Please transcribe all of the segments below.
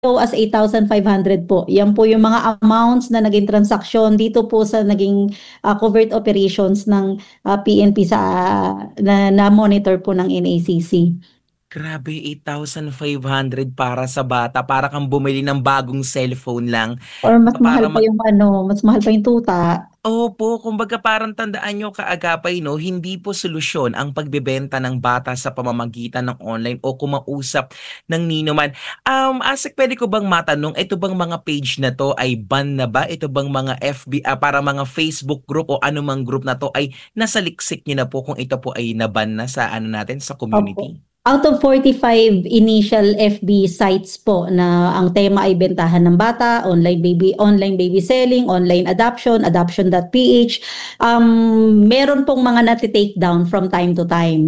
low as 8,500 po. Yan po yung mga amounts na naging transaksyon dito po sa naging covert operations ng PNP sa na monitor po ng NACC. Grabe, 8,500 para sa bata. Para kang bumili ng bagong cellphone lang. Or mas mahal Para pa yung mas mahal pa yung tuta. Opo, kumbaga parang tandaan nyo kaagapay, no, hindi po solusyon ang pagbebenta ng bata sa pamamagitan ng online o kumausap ng ninuman. Asik, pwede ko bang matanong, ito bang mga page na to ay ban na ba? Ito bang mga FB, para mga Facebook group o anumang group na to ay nasa liksik nyo na po kung ito po ay naban na sa ano natin, sa Opo. community? Out of 45 initial FB sites po na ang tema ay bentahan ng bata, online baby selling, online adoption, adoption.ph, meron pong mga nati-take down from time to time.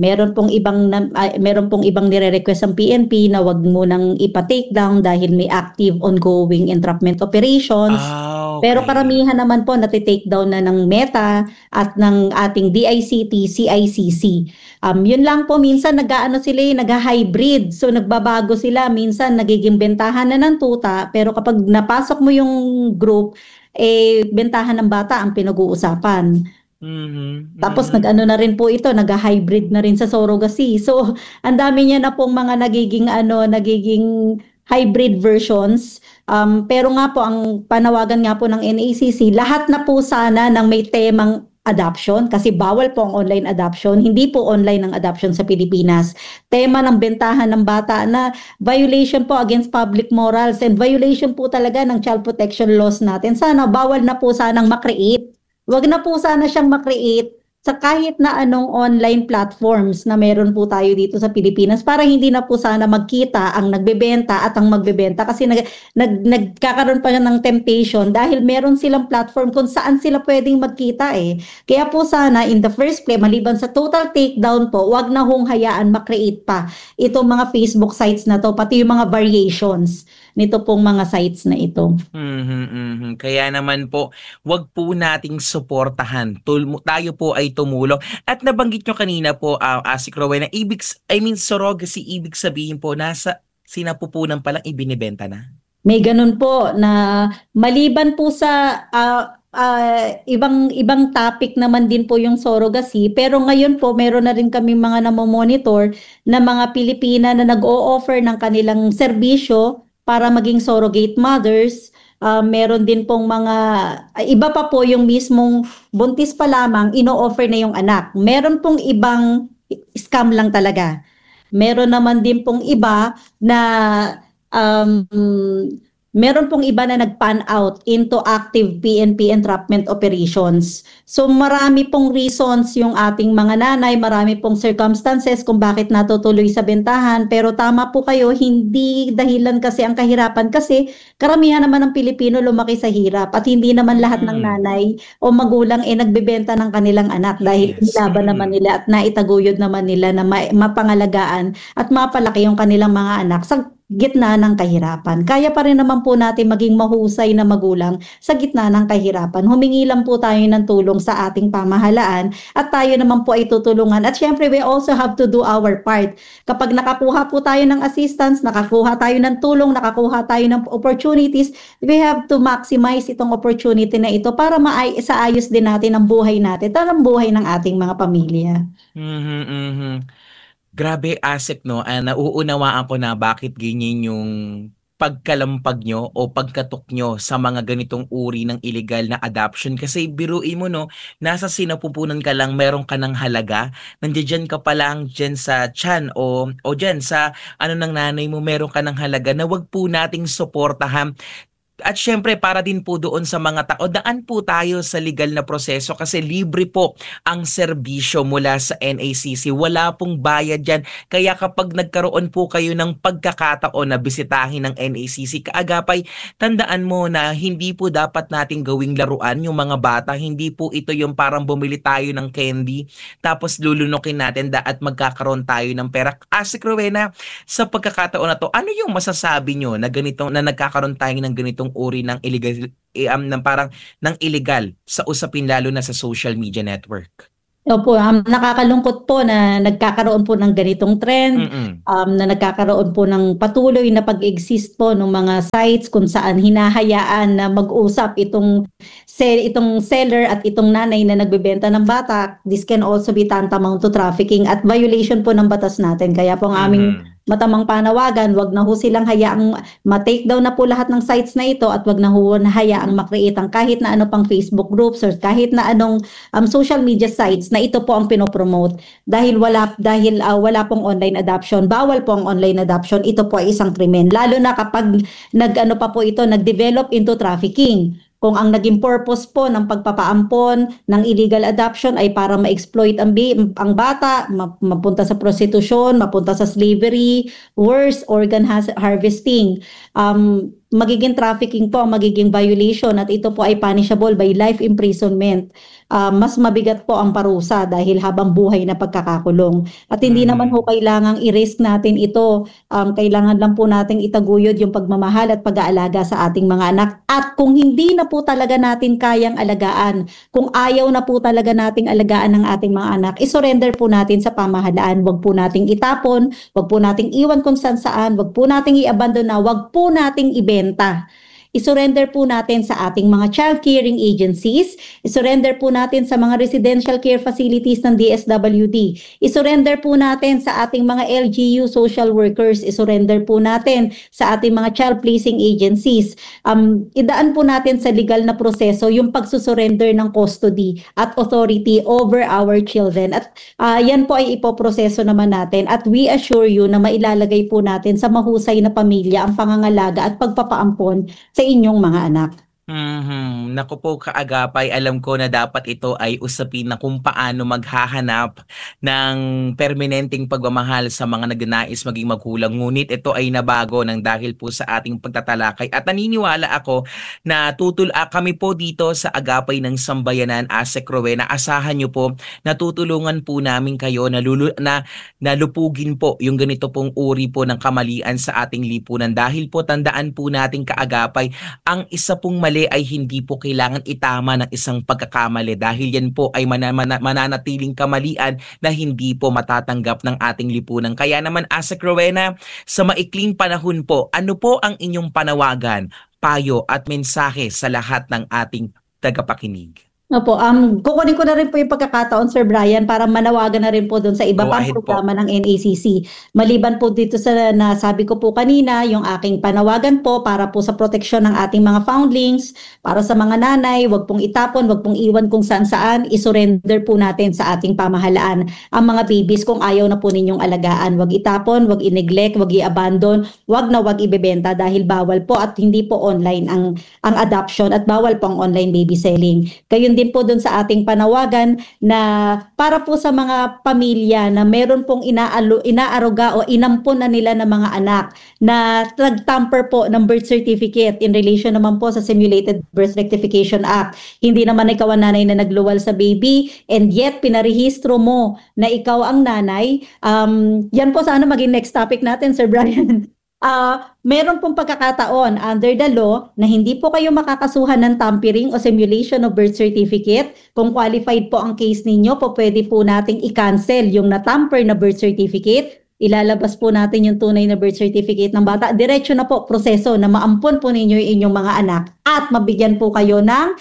Meron pong ibang nire-request ang PNP na wag mo nang ipa-take down dahil may active ongoing entrapment operations. Pero Okay. karamihan naman po nati-take down na ng Meta at ng ating DICT, CICC. Yun lang po, minsan nag-aano sila, nag-hybrid. So nagbabago sila, minsan nagiging bentahan na ng tuta, pero kapag napasok mo yung group, bentahan ng bata ang pinag-uusapan. Mhm, Tapos mhm. nag-ano na rin po ito, nag-hybrid na rin sa surrogacy. So ang dami niya na pong mga nagiging hybrid versions. Pero nga po, ang panawagan nga po ng NACC, lahat na po sana ng may temang adoption, kasi bawal po ang online adoption, hindi po online ang adoption sa Pilipinas. Tema ng bentahan ng bata na violation po against public morals and violation po talaga ng child protection laws natin. Sana bawal na po sanang makreate. Wag na po sana siyang makreate sa kahit na anong online platforms na meron po tayo dito sa Pilipinas, para hindi na po sana magkita ang nagbebenta at ang magbebenta, kasi nagkakaroon pa ng temptation dahil meron silang platform kung saan sila pwedeng magkita eh. Kaya po sana in the first place, maliban sa total takedown po, wag na hong hayaan makreate pa itong mga Facebook sites na to, pati yung mga variations nito pong mga sites na ito. Mhm, mhm. Kaya naman po, 'wag po nating suportahan. Tayo po ay tumulong. At nabanggit nyo kanina po, Asik Rowena, surrogacy, ibig sabihin po nasa sinapupunan pa lang ibinebenta na? May ganun po na maliban po sa ibang topic naman din po yung surrogacy, pero ngayon po meron na rin kami mga namomonitor na mga Pilipina na nag-o-offer ng kanilang serbisyo para maging surrogate mothers. Meron din pong iba pa po yung mismong buntis pa lamang, ino-offer na yung anak. Meron pong ibang scam lang talaga. Meron naman din pong iba na um, meron pong iba na nag-pan out into active PNP entrapment operations. So marami pong reasons yung ating mga nanay, marami pong circumstances kung bakit natutuloy sa bentahan. Pero tama po kayo, hindi dahilan kasi ang kahirapan, kasi karamihan naman ng Pilipino lumaki sa hirap at hindi naman lahat ng Mm. nanay o magulang nagbebenta ng kanilang anak dahil Yes, nilaban naman mm. nila at naitaguyod naman nila na mapangalagaan at mapalaki yung kanilang mga anak sa gitna ng kahirapan. Kaya pa rin naman po natin maging mahusay na magulang sa gitna ng kahirapan. Humingi lang po tayo ng tulong sa ating pamahalaan at tayo naman po ay tutulungan. At syempre, we also have to do our part. Kapag nakakuha po tayo ng assistance, nakakuha tayo ng tulong, nakakuha tayo ng opportunities, we have to maximize itong opportunity na ito para sa ayos din natin ang buhay natin at ang buhay ng ating mga pamilya. Mhm, mhm. Grabe, Asik, 'no, nauunawaan ko na bakit ganyan yung pagkalampag nyo o pagkatok nyo sa mga ganitong uri ng illegal na adoption. Kasi biruin mo, 'no, nasa sinapupunan ka lang, meron ka ng halaga, nandiya ka pa lang diyan sa tiyan o diyan sa ano ng nanay mo, meron ka ng halaga na 'wag po nating suportahan. At syempre para din po doon sa mga tao, daan po tayo sa legal na proseso kasi libre po ang serbisyo mula sa NACC. Wala pong bayad yan. Kaya kapag nagkaroon po kayo ng pagkakataon na bisitahin ng NACC, kaagapay, tandaan mo na hindi po dapat nating gawing laruan yung mga bata. Hindi po ito yung parang bumili tayo ng candy tapos lulunukin natin at magkakaroon tayo ng pera. Asik Rowena, sa pagkakataon na to, ano yung masasabi nyo na ganito na nagkakaroon tayo ng ganitong uri ng illegal ng parang ng illegal sa usapin lalo na sa social media network? Opo, nakakalungkot po na nagkakaroon po ng ganitong trend, Mm. na nagkakaroon po ng patuloy na pag-exist po ng mga sites kung saan hinahayaan na mag-usap itong seller at itong nanay na nagbebenta ng bata. This can also be tantamount to trafficking at violation po ng batas natin. Kaya po ang aming Mhm. matamang panawagan, wag na ho silang hayaang ma-take down na po lahat ng sites na ito at wag na ho hayaang ma-create ang kahit na ano pang Facebook groups or kahit na anong social media sites na ito po ang pinopromote dahil wala pong online adoption, bawal po ang online adoption, ito po ay isang krimen lalo na kapag nag-ano pa po ito, nag-develop into trafficking. Kung ang naging purpose po ng pagpapaampon ng illegal adoption ay para ma-exploit ang bata, mapunta sa prostitusyon, mapunta sa slavery, worse, organ harvesting, magiging trafficking po ang magiging violation at ito po ay punishable by life imprisonment. Mas mabigat po ang parusa dahil habang buhay na pagkakakulong. At hindi naman ho Mhm. kailangang i-risk natin ito. Kailangan lang po nating itaguyod yung pagmamahal at pag-aalaga sa ating mga anak. At kung hindi na po talaga natin kayang alagaan, kung ayaw na po talaga nating alagaan ng ating mga anak, isurrender po natin sa pamahalaan. Huwag po nating itapon, huwag po nating iwan kung saan, huwag po nating i-abandona, huwag po nating ibenta. Isurrender po natin sa ating mga child caring agencies, isurrender po natin sa mga residential care facilities ng DSWD, isurrender po natin sa ating mga LGU social workers, isurrender po natin sa ating mga child placing agencies. Idaan po natin sa legal na proseso yung pagsusurrender ng custody at authority over our children. At yan po ay ipoproseso naman natin at we assure you na mailalagay po natin sa mahusay na pamilya ang pangangalaga at pagpapaampon sa inyong mga anak. Mhm. Naku po kaagapay, alam ko na dapat ito ay usapin na kung paano maghahanap ng permanenteng pagmamahal sa mga nagnanais maging magulang. Ngunit ito ay nabago ng dahil po sa ating pagtatalakay. At naniniwala ako na kami po dito sa Agapay ng Sambayanan, ASEC Rowena, asahan nyo po na tutulungan po namin kayo na nalupugin po yung ganito pong uri po ng kamalian sa ating lipunan. Dahil po tandaan po natin kaagapay, ang isa pong mali ay hindi po kailangan itama ng isang pagkakamali dahil yan po ay mananatiling kamalian na hindi po matatanggap ng ating lipunan. Kaya naman, ASEC Rowena, sa maikling panahon po, ano po ang inyong panawagan, payo at mensahe sa lahat ng ating tagapakinig? Opo, kukunin ko na rin po yung pagkakataon, Sir Brian, para manawagan na rin po doon sa iba Go pang ahead po. programa ng NACC. Maliban po dito sa nasabi ko po kanina, yung aking panawagan po para po sa proteksyon ng ating mga foundlings, para sa mga nanay, wag pong itapon, wag pong iwan kung saan-saan, isurrender po natin sa ating pamahalaan ang mga babies kung ayaw na po ninyong alagaan. Wag itapon, wag i-neglect, wag i-abandon, wag ibebenta dahil bawal po at hindi po online ang adoption at bawal po ang online baby selling. Gayon din po doon sa ating panawagan na para po sa mga pamilya na meron pong inaaruga o inampon na nila ng mga anak na nag-tamper po ng birth certificate in relation naman po sa Simulated Birth Rectification Act. Hindi naman ikaw ang nanay na nagluwal sa baby and yet pinarehistro mo na ikaw ang nanay. Yan po sana maging next topic natin, Sir Brian. Meron pong pagkakataon under the law na hindi po kayo makakasuhan ng tampering o simulation of birth certificate. Kung qualified po ang case ninyo, po pwede po nating i-cancel yung na-tamper na birth certificate. Ilalabas po natin yung tunay na birth certificate ng bata. Diretso na po proseso na maampon po ninyo yung inyong mga anak at mabigyan po kayo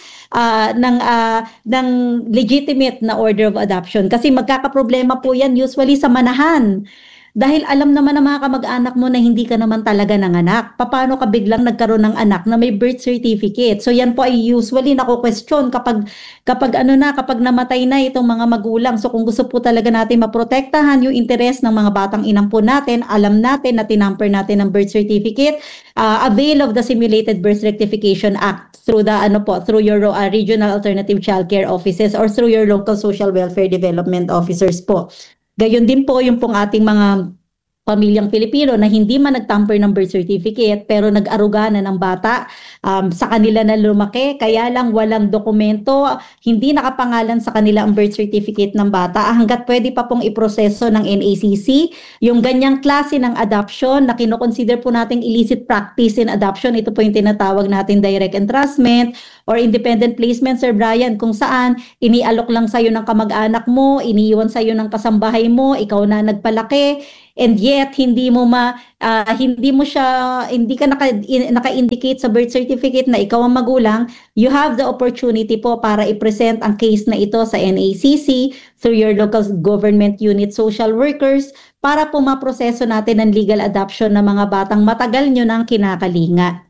ng legitimate na order of adoption. Kasi magkakaproblema po yan usually sa manahan. Dahil alam naman ng mga kamag-anak mo na hindi ka naman talaga nanganak. Paano ka biglang nagkaroon ng anak na may birth certificate? So yan po ay usually nako-question kapag namatay na itong mga magulang. So kung gusto po talaga natin maprotektahan yung interes ng mga batang inampun natin, alam natin na tinamper natin ng birth certificate, avail of the Simulated Birth Rectification Act through your regional alternative child care offices or through your local social welfare development officers po. Gayon din po yung pong ating mga pamilyang Pilipino na hindi man nagtamper ng birth certificate pero nag-aruga na ng bata sa kanila na lumaki, kaya lang walang dokumento, hindi nakapangalan sa kanila ang birth certificate ng bata. Hanggat pwede pa pong iproseso ng NACC yung ganyang klase ng adoption na kinoconsider po nating illicit practice in adoption. Ito po yung tinatawag natin direct entrustment or independent placement, Sir Brian, kung saan inialok lang sa'yo ng kamag-anak mo, iniiwan sa'yo ng kasambahay mo, ikaw na nagpalaki, and yet hindi ka naka-indicate sa birth certificate na ikaw ang magulang. You have the opportunity po para i-present ang case na ito sa NACC through your local government unit social workers para po maproseso natin ang legal adoption ng mga batang matagal nyo nang kinakalinga.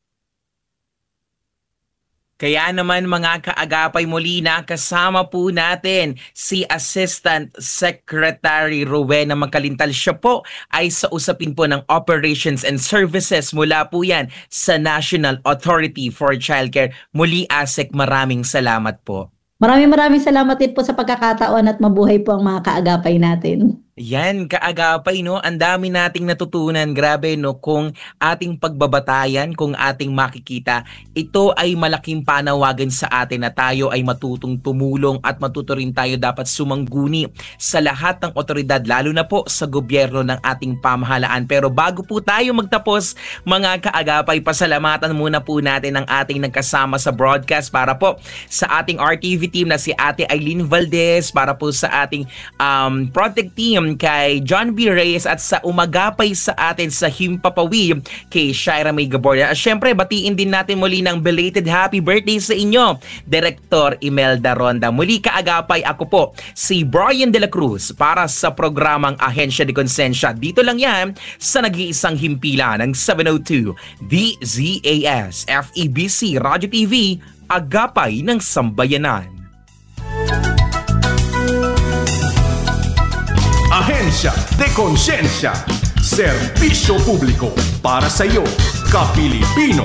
Kaya naman mga kaagapay, Molina, kasama po natin si Assistant Secretary Rowena Magkalintal. Siya po ay sa usapin po ng Operations and Services mula po yan sa National Authority for Childcare. Muli, ASEC, maraming salamat po. Maraming salamat din po sa pagkakataon at mabuhay po ang mga kaagapay natin. Yan, kaagapay, no? Ang dami nating natutunan. Grabe, no? Kung ating pagbabatayan, kung ating makikita, ito ay malaking panawagan sa atin na tayo ay matutong tumulong at matuto rin tayo dapat sumangguni sa lahat ng otoridad, lalo na po sa gobyerno ng ating pamahalaan. Pero bago po tayo magtapos, mga kaagapay, pasalamatan muna po natin ang ating nagkasama sa broadcast para po sa ating RTV team na si Ate Eileen Valdez, para po sa ating Protect team kay John B. Reyes, at sa umagapay sa atin sa Himpapawi kay Shaira May Gaborya. At syempre, batiin din natin muli ng belated happy birthday sa inyo, Director Imelda Ronda. Muli kaagapay, ako po si Brian De La Cruz para sa programang Ahensya de Konsensya. Dito lang yan sa nag-iisang himpilan ng 702 DZAS FEBC Radio TV, Agapay ng Sambayanan. Ahensya de Konsensya, serbisyo publiko para sa iyo, ka-Pilipino.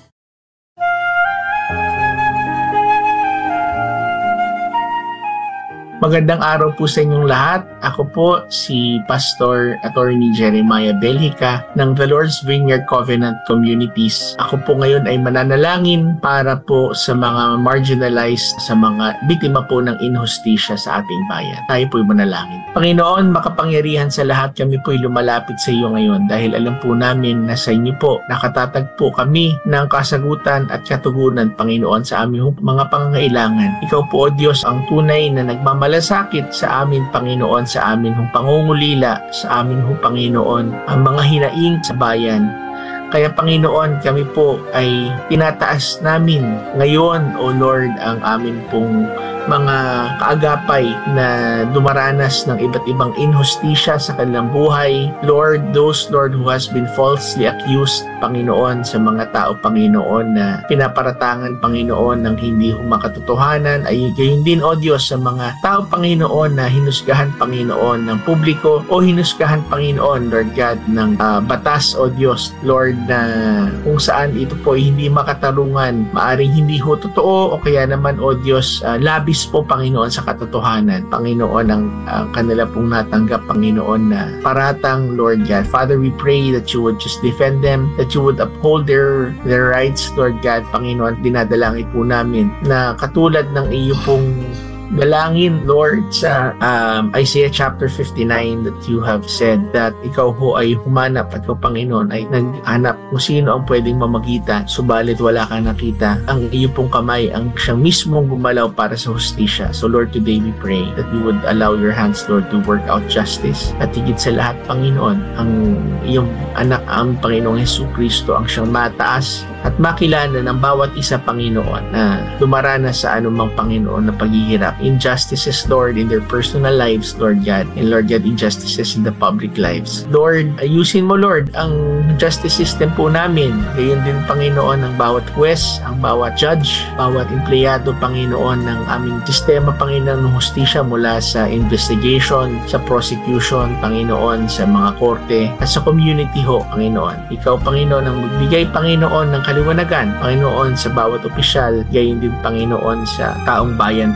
Magandang araw po sa inyong lahat. Ako po si Pastor Attorney Jeremiah Belhica ng The Lord's Vineyard Covenant Communities. Ako po ngayon ay mananalangin para po sa mga marginalized, sa mga biktima po ng inhustisya sa ating bayan. Tayo po'y manalangin. Panginoon, makapangyarihan sa lahat, kami po'y lumalapit sa iyo ngayon dahil alam po namin na sa inyo po nakatatagpo kami ng kasagutan at katugunan, Panginoon, sa aming mga pangangailangan. Ikaw po, O Diyos, ang tunay na nagmamalasakit sa amin, Panginoon, sa amin hong pangungulila, sa amin hong Panginoon, ang mga hinaing sa bayan. Kaya Panginoon, kami po ay tinataas namin ngayon, O Lord, ang amin pong mga kaagapay na dumaranas ng iba't ibang inhustisya sa kanilang buhay. Lord, those, Lord, who has been falsely accused, Panginoon, sa mga tao, Panginoon, na pinaparatangan, Panginoon, ng hindi makatotohanan, ay gayon din, O Diyos, sa mga tao, Panginoon, na hinusgahan, Panginoon, ng publiko o hinusgahan, Panginoon, Lord God, ng batas, O Diyos, Lord, na kung saan ito po ay hindi makatarungan, maaring hindi ho totoo, o kaya naman, O Diyos, labis po, Panginoon, sa katotohanan. Panginoon, ang kanila pong natanggap, Panginoon, na paratang, Lord God. Father, we pray that you would just defend them, that you would uphold their rights, Lord God. Panginoon, dinadalangin po namin na katulad ng iyo pong dalangin, Lord, sa Isaiah chapter 59, that you have said that ikaw ho ay humanap at ikaw, Panginoon, ay naghanap kung sino ang pwedeng mamagitan, subalit wala kang nakita. Ang iyo pong kamay ang siyang mismong gumalaw para sa hustisya. So Lord, today we pray that you would allow your hands, Lord, to work out justice. At higit sa lahat, Panginoon, ang iyong anak, ang Panginoong Jesucristo, ang siyang mataas at makilala ng bawat isa, Panginoon, na dumaranas sa anumang, Panginoon, na paghihirap. Injustices, Lord, in their personal lives, Lord God, and Lord God, injustices in the public lives. Lord, ayusin mo, Lord, ang justice system po namin. Gayon din, Panginoon, ang bawat huwes, ang bawat judge, bawat empleyado, Panginoon, ng aming sistema, Panginoon, ng hustisya, mula sa investigation, sa prosecution, Panginoon, sa mga korte, at sa community ho, Panginoon. Ikaw, Panginoon, ang magbigay, Panginoon, ng kaliwanagan, Panginoon, sa bawat opisyal, gayon din, Panginoon, sa taong bayan, Panginoon.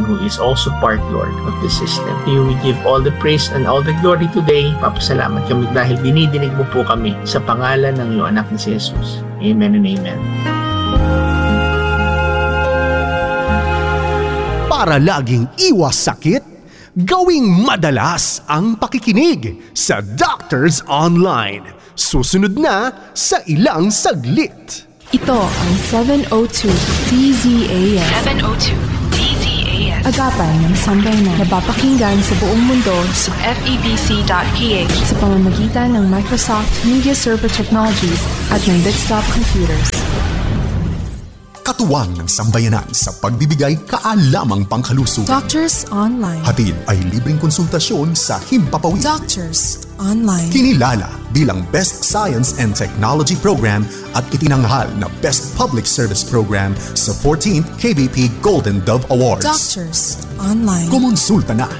who is also part, Lord, of the system. To you we give all the praise and all the glory today. Papasalamat kami dahil dinidinig mo po kami sa pangalan ng iyong anak na si Jesus. Amen and amen. Para laging iwas sakit, gawing madalas ang pakikinig sa Doctors Online. Susunod na sa ilang saglit. Ito ang 702 DZAS. 702 DZAS. Agapay ng sambayanan. Napapakinggan sa buong mundo sa FEBC.ph sa pamamagitan ng Microsoft Media Server Technologies at ng Desktop Computers. Katuwang ng sambayanan sa pagbibigay kaalamang pangkalusugan. Doctors Online. Hatid ay libreng konsultasyon sa Himpapawid. Doctors Online. Kinilala bilang Best Science and Technology Program at itinanghal na Best Public Service Program sa 14th KBP Golden Dove Awards. Doctors Online. Kumonsulta na.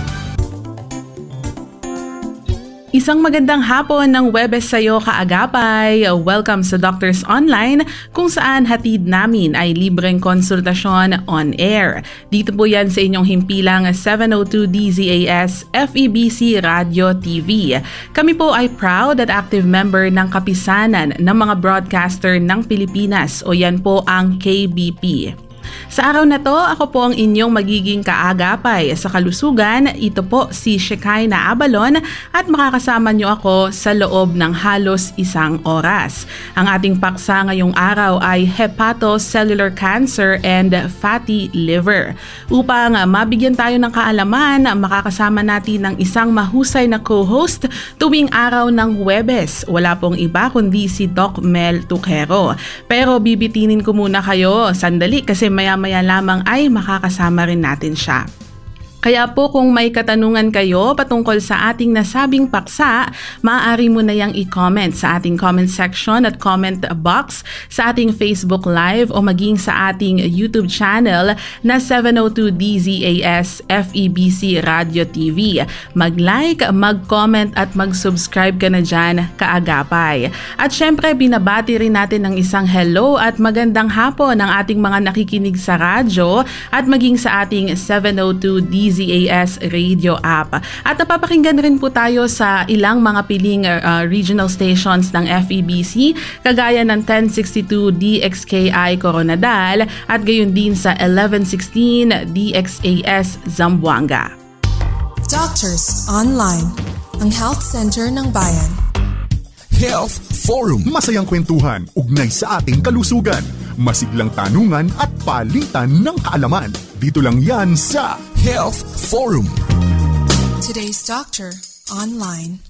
Isang magandang hapon ng Webes sa'yo kaagapay. Welcome sa Doctors Online kung saan hatid namin ay libreng konsultasyon on air. Dito po yan sa inyong himpilang 702 DZAS FEBC Radio TV. Kami po ay proud at active member ng kapisanan ng mga broadcaster ng Pilipinas o yan po ang KBP. Sa araw na to, ako po ang inyong magiging kaagapay sa kalusugan. Ito po si Shekinah Abalon at makakasama niyo ako sa loob ng halos 1 oras. Ang ating paksa ngayong araw ay hepatocellular cancer and fatty liver. Upang mabigyan tayo ng kaalaman, makakasama natin ng isang mahusay na co-host tuwing araw ng Huwebes. Wala pong iba kundi si Doc Mel Tuquero. Pero bibitinin ko muna kayo sandali kasi maya-maya lamang ay makakasama rin natin siya. Kaya po kung may katanungan kayo patungkol sa ating nasabing paksa, maaari mo na yang i-comment sa ating comment section at comment box sa ating Facebook Live o maging sa ating YouTube channel na 702 DZAS FEBC Radio TV. Mag-like, mag-comment at mag-subscribe ka na dyan kaagapay. At syempre binabati rin natin ng isang hello at magandang hapon ng ating mga nakikinig sa radyo at maging sa ating 702 DZAS radio app. At napapakinggan rin po tayo sa ilang mga piling regional stations ng FEBC kagaya ng 1062 DXKI Coronadal at gayon din sa 1116 DXAS Zamboanga. Doctors Online, ang health center ng bayan. Health Forum. Masayang kwentuhan, ugnay sa ating kalusugan. Masiglang tanungan at palitan ng kaalaman. Dito lang yan sa Health Forum. Today's Doctor Online.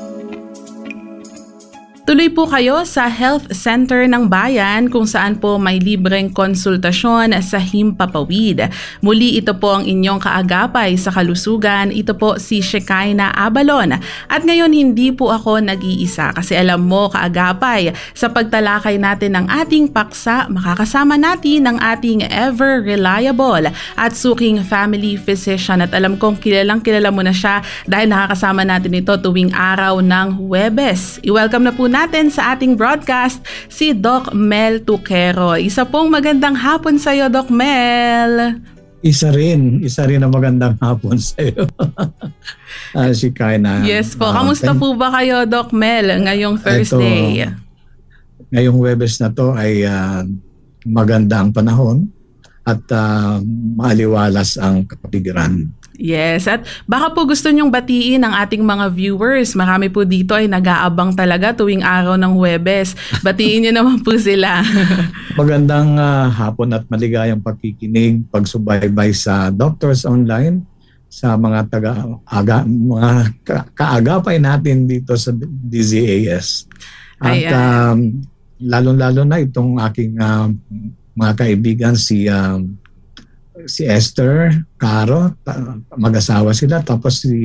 Tuloy po kayo sa Health Center ng Bayan kung saan po may libreng konsultasyon sa Himpapawid. Muli ito po ang inyong kaagapay sa kalusugan. Ito po si Shekinah Abalon. At ngayon hindi po ako nag-iisa kasi alam mo kaagapay sa pagtalakay natin ng ating paksa, makakasama natin ang ating ever reliable at suking family physician. At alam kong kilalang kilala mo na siya dahil nakakasama natin ito tuwing araw ng Huwebes. I-welcome na po natin sa ating broadcast si Doc Mel Tuquero. Isa pong magandang hapon sa iyo, Doc Mel. Isa rin ang magandang hapon sa iyo. Shekinah. Yes po. Kamusta po ba kayo, Doc Mel, ngayong Thursday? Ngayong Huwebes na to ay maganda ang panahon at maaliwalas ang kapatigiran. Yes, at baka po gusto nyong batiin ang ating mga viewers. Marami po dito ay nag-aabang talaga tuwing araw ng Huwebes. Batiin nyo naman po sila. Magandang hapon at maligayang pagkikinig, pagsubaybay sa Doctors Online, sa mga mga kaagapay natin dito sa DZAS. At lalong-lalo na itong aking mga kaibigan si Esther, Caro, mag-asawa sila, tapos si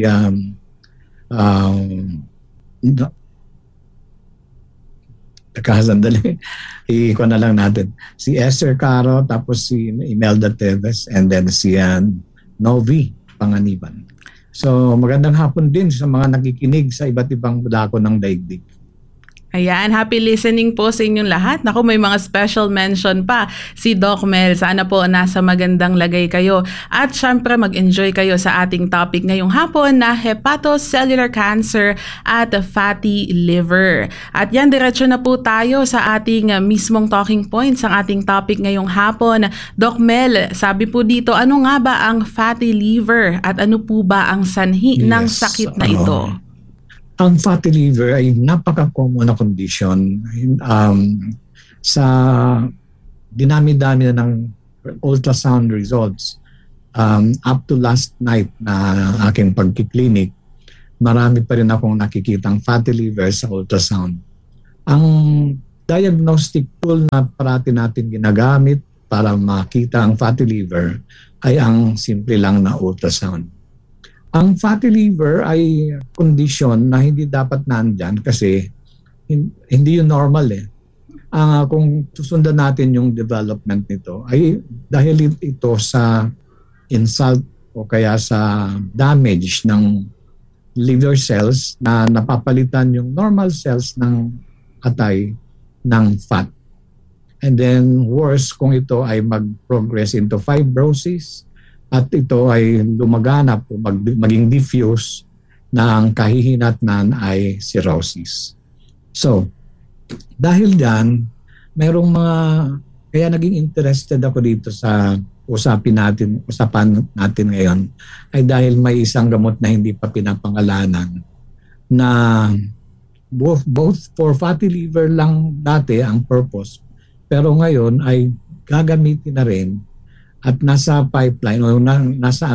sandali, ikuha na lang natin. Si Esther Caro, tapos si Imelda Teves, and then si Novi Panganiban. So magandang hapon din sa mga nakikinig sa iba't ibang dako ng daigdig. Ayan, happy listening po sa inyong lahat. Naku, may mga special mention pa si Doc Mel. Sana po nasa magandang lagay kayo. At syempre mag-enjoy kayo sa ating topic ngayong hapon na hepatocellular cancer at fatty liver. At yan, diretso na po tayo sa ating mismong talking points ang ating topic ngayong hapon. Doc Mel, sabi po dito, ano nga ba ang fatty liver at ano po ba ang sanhi ng sakit na ito? Ang fatty liver ay napaka-common na condition. Sa dinami-dami na ng ultrasound results, up to last night na aking pagkiklinik, marami pa rin akong nakikitang fatty liver sa ultrasound. Ang diagnostic tool na parati natin ginagamit para makita ang fatty liver ay ang simple lang na ultrasound. Ang fatty liver ay kondisyon na hindi dapat nandyan kasi hindi yun normal eh. Kung susundan natin yung development nito ay dahil ito sa insult o kaya sa damage ng liver cells na napapalitan yung normal cells ng atay ng fat. And then worse kung ito ay mag-progress into fibrosis at ito ay lumaganap o maging diffuse na ang kahihinatnan ay cirrhosis. So, dahil dyan, merong kaya naging interested ako dito sa usapan natin ngayon ay dahil may isang gamot na hindi pa pinapangalanan na both for fatty liver lang dati ang purpose, pero ngayon ay gagamitin na rin at nasa pipeline o nasa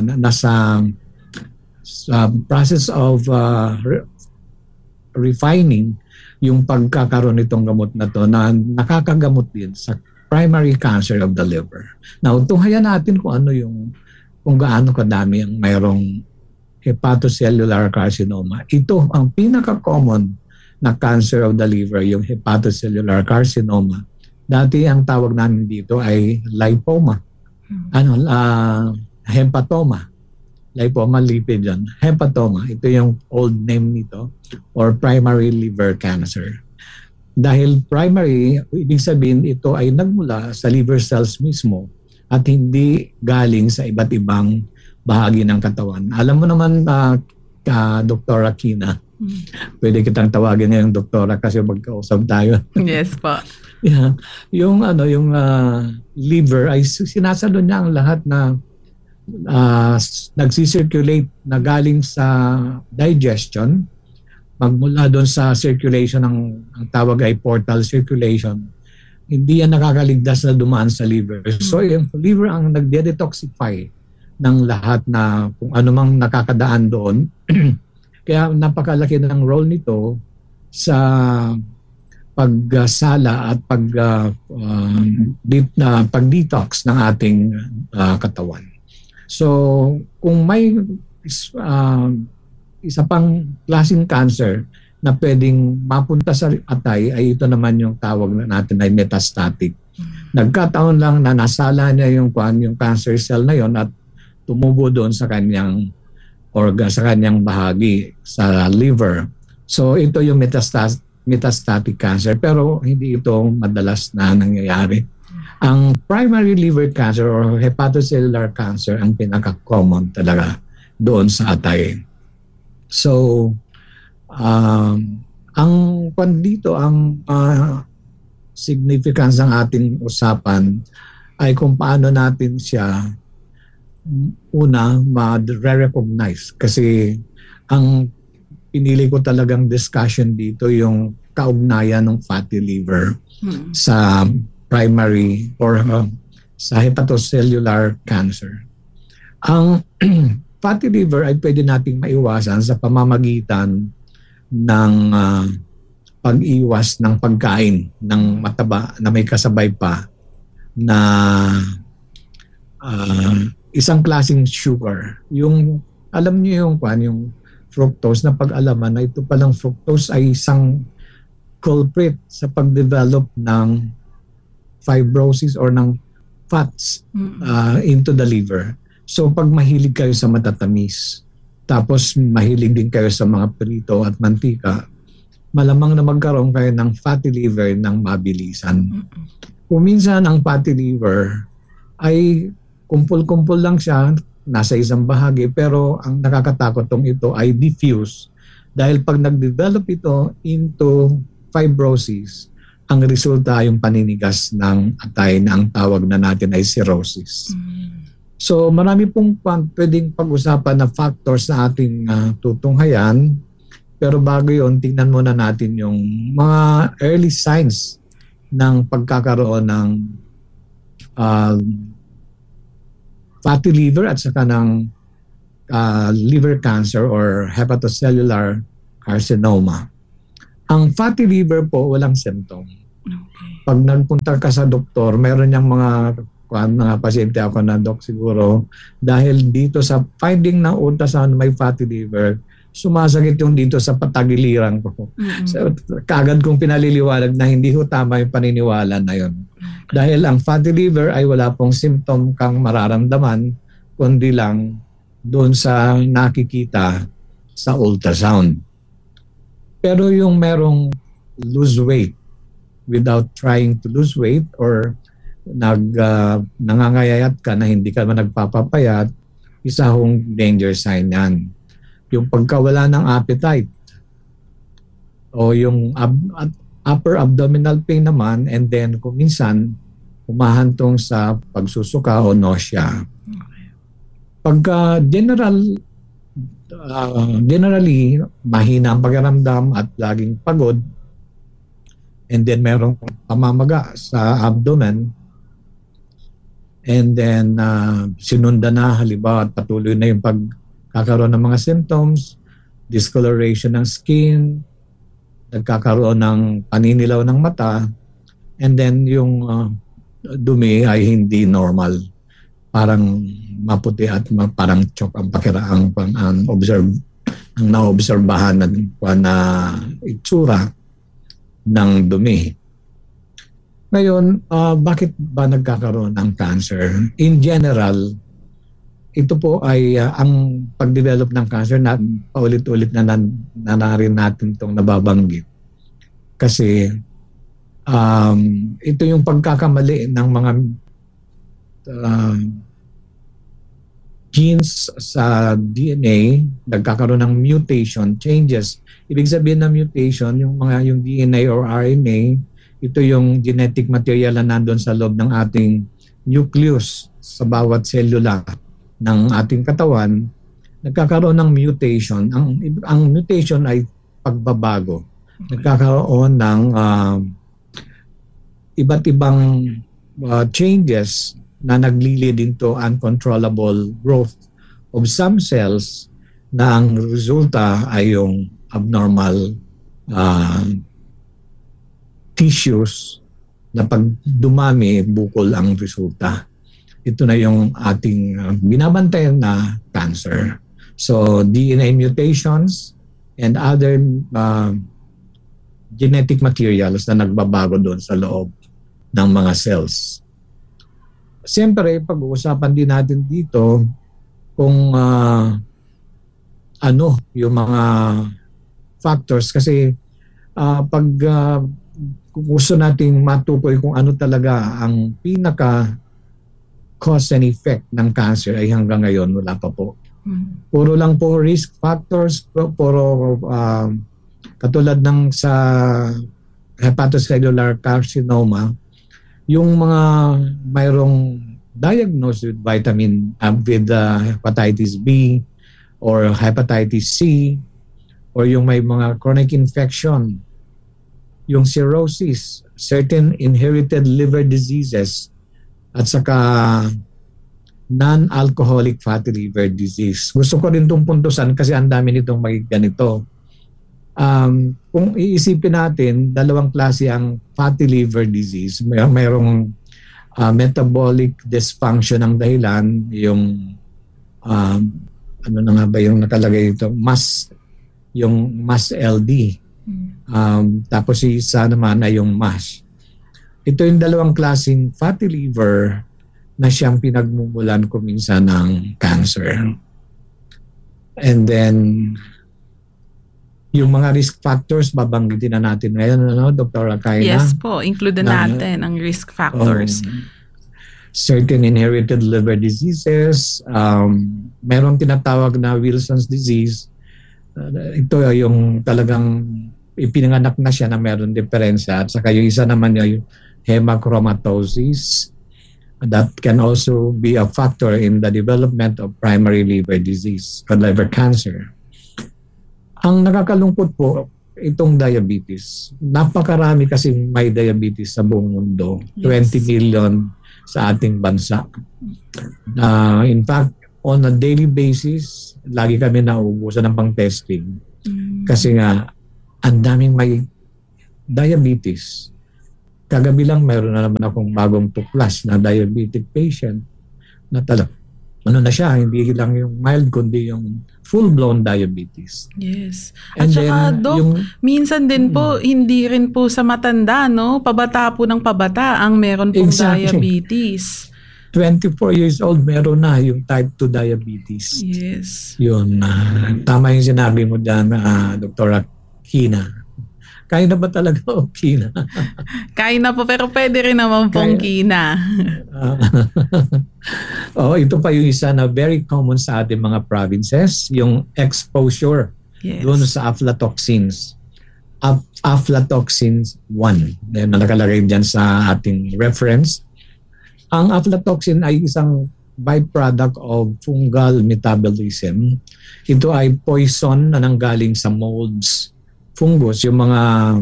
process of refining yung pagkakaroon nitong gamot na to na nakakagamot din sa primary cancer of the liver. Now, tunghayan natin kung gaano kadami ang mayroong hepatocellular carcinoma. Ito ang pinaka-common na cancer of the liver, yung hepatocellular carcinoma. Dati ang tawag namin dito ay lipoma. Hepatoma. Lipoma, lipid yan. Hepatoma. Ito yung old name nito or primary liver cancer. Dahil primary, ibig sabihin ito ay nagmula sa liver cells mismo at hindi galing sa iba't ibang bahagi ng katawan. Alam mo naman, Dr. Aquina, pwede kitang tawagin ngayong doktora kasi magkausap tayo. Yes po. Yeah. Yung liver ay sinasalo niya ang lahat na nagsisirculate na galing sa digestion, magmula doon sa circulation ang tawag ay portal circulation. Hindi yan nakakaligtas na dumaan sa liver. So yung liver ang nagde-detoxify ng lahat na kung ano mang nakakadaan doon. Kaya napakalaki ng role nito sa pagsala at pag-detox ng ating katawan. So, kung may isa pang klaseng cancer na pwedeng mapunta sa atay, ay ito naman yung tawag natin ay metastatic. Nagkataon lang na nasala niya yung cancer cell na yon at tumubo doon sa kanyang organ, sa kanyang bahagi, sa liver. So, ito yung metastatic cancer, pero hindi ito madalas na nangyayari. Ang primary liver cancer or hepatocellular cancer ang pinaka-common talaga doon sa atay. So, ang significance ng ating usapan ay kung paano natin siya una ma-recognize. Kasi ang pinili ko talagang discussion dito yung kaugnayan ng fatty liver sa primary or sa hepatocellular cancer. Ang fatty liver ay pwede nating maiwasan sa pamamagitan ng pag-iwas ng pagkain ng mataba na may kasabay pa na isang klaseng sugar. Yung alam niyo yung fructose na pag-alaman na ito palang fructose ay isang culprit sa pag-develop ng fibrosis or ng fats into the liver. So pag mahilig kayo sa matatamis, tapos mahilig din kayo sa mga prito at mantika, malamang na magkaroon kayo ng fatty liver ng mabilisan. Kung minsan ang fatty liver ay kumpul-kumpul lang siya, nasa isang bahagi, pero ang nakakatakot tong ito ay diffuse. Dahil pag nag-develop ito into fibrosis, ang resulta ay yung paninigas ng atay na ang tawag na natin ay cirrhosis. So marami pong pwedeng pag-usapan na factors na ating tutunghayan. Pero bago yun, tingnan muna natin yung mga early signs ng pagkakaroon ng fatty liver at saka ng liver cancer or hepatocellular carcinoma. Ang fatty liver po, walang symptom. Pag nagpunta ka sa doktor, meron niyang mga pasyente ako na doc siguro, dahil dito sa finding ng ultrasound may fatty liver, sumasakit yung dito sa patagiliran ko. So, kagad kong pinaliliwanag na hindi ho tama yung paniniwala na yun. Dahil ang fatty liver ay wala pong symptom kang mararamdaman, kundi lang doon sa nakikita sa ultrasound. Pero yung merong lose weight without trying to lose weight or nangangayayat ka na hindi ka man nagpapapayat, isa hong danger sign yan. Yung pagkawala ng appetite o yung upper abdominal pain naman, and then kung minsan humahantong sa pagsusuka o nausea. Pagka generally mahina ang pakiramdam at laging pagod, and then merong pamamaga sa abdomen, and then sinundan na halimbawa at patuloy na yung pagkakaroon ng mga symptoms, discoloration ng skin, nagkakaroon ng paninilaw ng mata, and then yung dumi ay hindi normal. Parang maputi at parang chok ang ang naobserbahan na itsura ng dumi. Ngayon, bakit ba nagkakaroon ng cancer? In general, ito po ay ang pag-develop ng cancer na paulit-ulit na rin natin itong nababanggit. Kasi ito yung pagkakamali ng mga genes sa DNA, nagkakaroon ng mutation, changes. Ibig sabihin ng mutation, yung DNA or RNA, ito yung genetic material na nandun sa loob ng ating nucleus sa bawat selula ng ating katawan, nagkakaroon ng mutation. Ang mutation ay pagbabago. Nagkakaroon ng iba't ibang changes na nag-lead into uncontrollable growth of some cells na ang resulta ay yung abnormal tissues na pag dumami, bukol ang resulta. Ito na yung ating binabantayan na cancer. So DNA mutations and other genetic materials na nagbabago doon sa loob ng mga cells. Siyempre, pag-uusapan din natin dito kung ano yung mga factors kasi pag gusto nating matukoy kung ano talaga ang pinaka cause and effect ng cancer ay hanggang ngayon wala pa po. Puro lang po risk factors, puro katulad ng sa hepatocellular carcinoma, yung mga mayroong diagnosed with hepatitis B or hepatitis C, or yung may mga chronic infection, yung cirrhosis, certain inherited liver diseases, at saka non-alcoholic fatty liver disease. Gusto ko rin itong puntusan kasi ang dami nitong may ganito. Kung iisipin natin, dalawang klase ang fatty liver disease. Mayroong metabolic dysfunction ang dahilan, yung ano na nga ba yung nakalagay ito? Yung MAS-LD. Tapos isa naman ay yung MASH. Ito yung dalawang klaseng fatty liver na siyang pinagmumulan ko minsan ng cancer. And then, Yung mga risk factors, babanggitin na natin ngayon, Dr. Akaina? Yes po, include natin ang risk factors. Certain inherited liver diseases, meron tinatawag na Wilson's disease. Ito yung talagang ipinanganak na siya na meron diferensya. At saka yung isa naman yung hemochromatosis. That can also be a factor in the development of primary liver disease or liver cancer. Ang nakakalungkot po, itong diabetes. Napakarami kasing may diabetes sa buong mundo. Yes. 20 million sa ating bansa. In fact, on a daily basis, lagi kami nauubusan ng pang-testing. Kasi nga, ang daming may diabetes. Kagabi lang, mayroon na naman akong bagong tuklas na diabetic patient na ano na siya, hindi lang yung mild, kundi yung full-blown diabetes. Yes. At saka, Doc, minsan din po, hindi rin po sa matanda, no? Pabata po ng pabata ang meron pong diabetes. 24 years old, meron na yung type 2 diabetes. Yes. Yun. Tama yung sinabi mo dyan, Dr. Kina. Kaya na ba talaga o Kina? Kaya na po, pero pwede rin naman pong Kina. Ito pa yung isa na very common sa ating mga provinces, yung exposure doon sa aflatoxins. Aflatoxins 1. Na nakalagay dyan sa ating reference. Ang aflatoxin ay isang byproduct of fungal metabolism. Ito ay poison na nanggaling sa molds, fungus, yung mga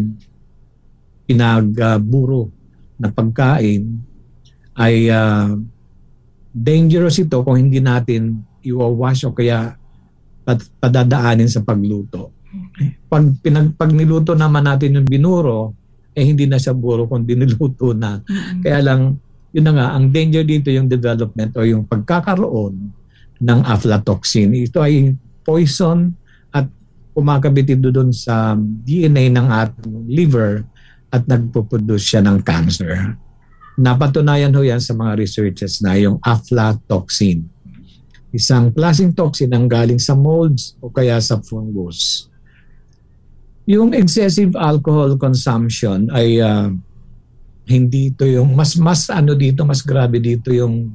pinagburo na pagkain ay dangerous ito kung hindi natin iwawash o kaya padadaanin sa pagluto. Pag niluto naman natin yung binuro, hindi na siya buro kundi niluto na. Kaya lang, yun na nga, ang danger dito yung development o yung pagkakaroon ng aflatoxin. Ito ay poison at kumakabit ito doon sa DNA ng ating liver at nagpo-produce siya ng cancer. Napatunayan ho yan sa mga researches na yung aflatoxin. Isang klaseng toxin ang galing sa molds o kaya sa fungus. Yung excessive alcohol consumption ay hindi ito yung mas grabe dito yung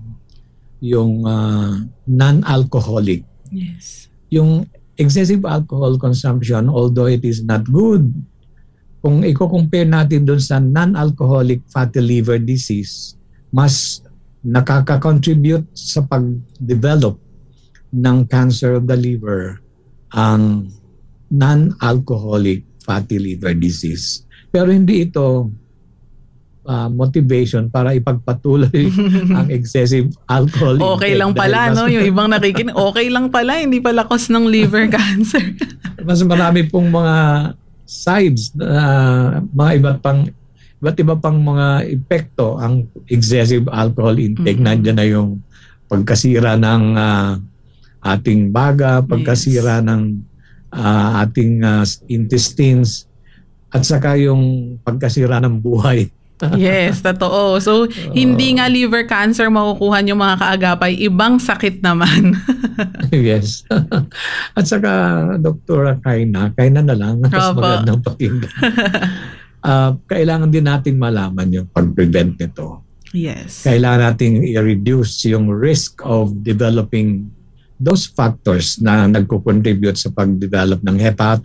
non-alcoholic. Yes. Yung excessive alcohol consumption, although it is not good, kung i-compare natin doon sa non-alcoholic fatty liver disease, mas nakaka-contribute sa pag-develop ng cancer of the liver ang non-alcoholic fatty liver disease. Pero hindi ito motivation para ipagpatuloy ang excessive alcohol okay lang pala, no? Yung ibang nakikinig, okay lang pala, hindi pala cause ng liver cancer. Mas marami pong mga sides, mga iba't iba pang mga epekto ang excessive alcohol intake. Nandiyan na yung pagkasira ng ating baga, pagkasira ng ating intestines, at saka yung pagkasira ng buhay. Yes, totoo. So, hindi nga liver cancer makukuha yung mga kaagapay, ibang sakit naman. Yes. At saka, Dr. Kaina na lang, mas magandang pakinggan. Kailangan din nating malaman yung pag-prevent nito. Yes. Kailangan nating i-reduce yung risk of developing those factors na nagko-contribute sa pag-develop ng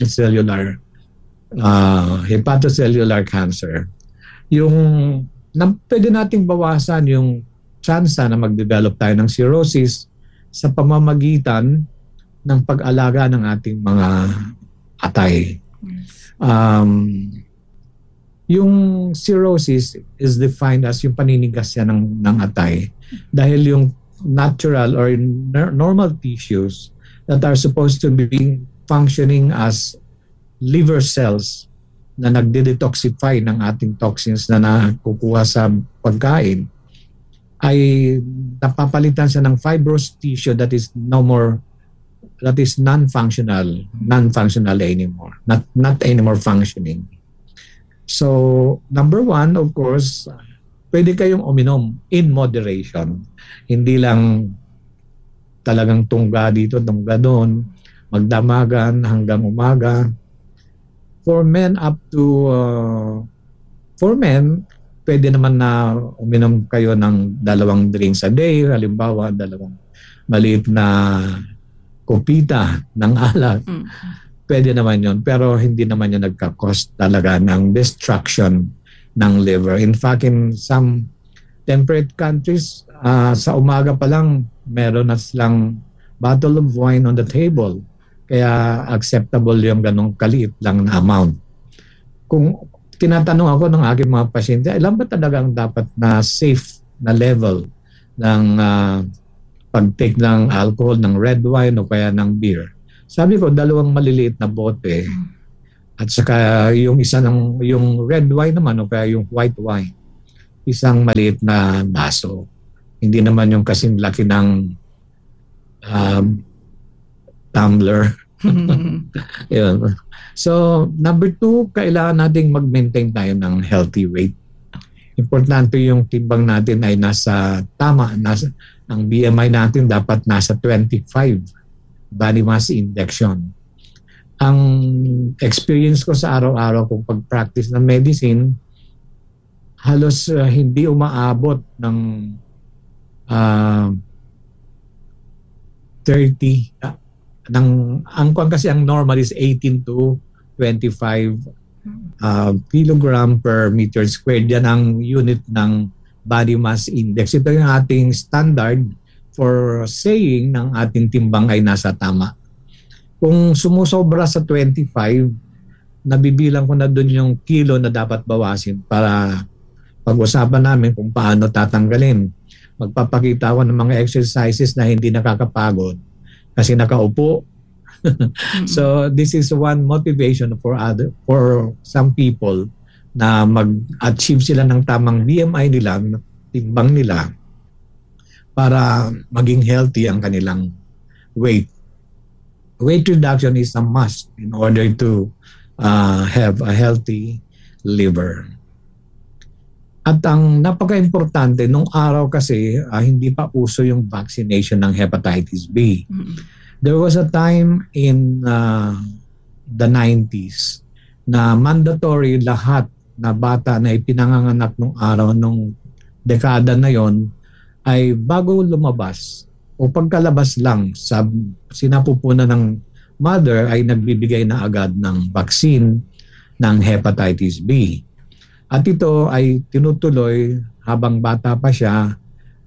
hepatocellular cancer. Yung pwede nating bawasan yung chance na mag-develop tayo ng cirrhosis sa pamamagitan ng pag-alaga ng ating mga atay. Yung cirrhosis is defined as yung paninigas yan ng atay dahil yung natural or normal tissues that are supposed to be functioning as liver cells na nagde-detoxify ng ating toxins na nakukuha sa pagkain ay napapalitan siya ng fibrous tissue that is non-functional anymore, not anymore functioning. So, number one, of course, pwede kayong uminom in moderation. Hindi lang talagang tungga dito, tungga doon, magdamagan hanggang umaga. For men pwede naman na uminom kayo ng 2 drinks a day, halimbawa 2 maliit na kopita ng alak. Pwede naman yun, pero hindi naman yun nagka-cause talaga ng destruction ng liver. In fact, in some temperate countries, sa umaga pa lang meron na silang bottle of wine on the table. Kaya acceptable yung ganong kaliit lang na amount. Kung tinatanong ako ng aking mga pasyente, ilan ba talaga ang dapat na safe na level ng pag-take ng alcohol, ng red wine o kaya ng beer? Sabi ko, 2 maliliit na bote at saka yung yung red wine naman o kaya yung white wine, isang maliit na baso. Hindi naman yung kasing laki ng tumbler. Yun. So, number 2, kailangan nating mag-maintain tayo ng healthy weight. Importante yung timbang natin ay nasa tama. Ang BMI natin dapat nasa 25. Body mass index yun. Ang experience ko sa araw-araw kung pag-practice ng medicine, halos hindi umaabot ng 30. Ang kasi ang normal is 18 to 25 kilogram per meter squared. Yan ang unit ng body mass index. Ito yung ating standard for saying ng ating timbang ay nasa tama. Kung sumusobra sa 25, nabibilang ko na doon yung kilo na dapat bawasin para pag-usapan namin kung paano tatanggalin. Magpapakita ako ng mga exercises na hindi nakakapagod kasi nakaupo. So this is one motivation for some people na mag-achieve sila ng tamang BMI nila, timbang nila para maging healthy ang kanilang weight. Weight reduction is a must in order to have a healthy liver. At ang napaka-importante, nung araw kasi hindi pa uso yung vaccination ng hepatitis B. There was a time in the 90s na mandatory lahat na bata na ipinanganganak nung araw, nung dekada na yon, ay bago lumabas o pagkalabas lang sa sinapupunan ng mother ay nagbibigay na agad ng vaccine ng hepatitis B. At ito ay tinutuloy habang bata pa siya,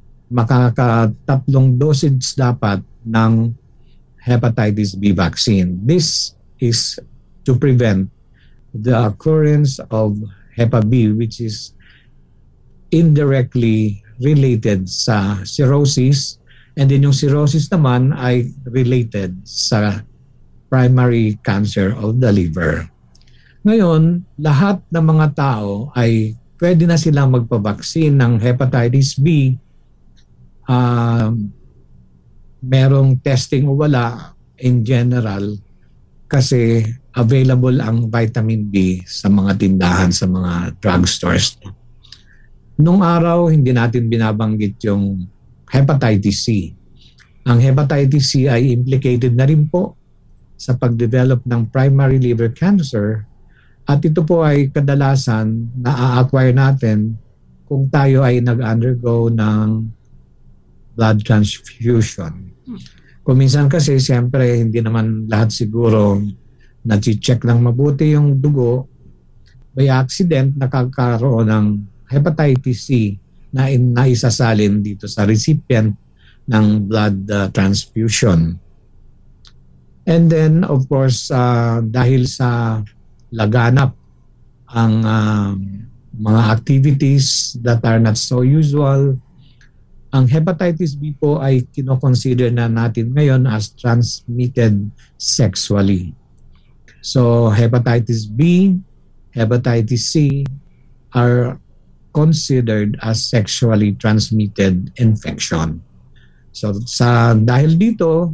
makaka-3 dosage dapat ng hepatitis B vaccine. This is to prevent the occurrence of Hepa B, which is indirectly related sa cirrhosis, and then yung cirrhosis naman ay related sa primary cancer of the liver. Ngayon, lahat ng mga tao ay pwede na silang magpabaksin ng hepatitis B. Merong testing o wala in general kasi available ang vitamin B sa mga tindahan, sa mga drugstores. Nung araw, hindi natin binabanggit yung hepatitis C. Ang hepatitis C ay implicated na rin po sa pag-develop ng primary liver cancer. At ito po ay kadalasan na-acquire natin kung tayo ay nag-undergo ng blood transfusion. Kung minsan kasi siyempre hindi naman lahat siguro na-check lang mabuti yung dugo, by accident nakakaroon ng hepatitis C na naisasalin dito sa recipient ng blood transfusion. And then of course dahil sa laganap ang mga activities that are not so usual, ang hepatitis B po ay kino-consider na natin ngayon as transmitted sexually. So hepatitis B, hepatitis C are considered as sexually transmitted infection. So dahil dito